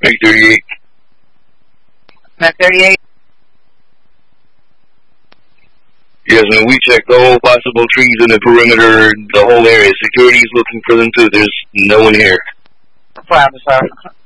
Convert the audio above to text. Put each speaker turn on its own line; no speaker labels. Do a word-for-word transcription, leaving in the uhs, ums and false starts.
eight thirty-eight.
Mac thirty-eight.
Yes, man, we checked all possible trees in the perimeter, the whole area. Security's looking for them too. There's no one here.
No problem, sir.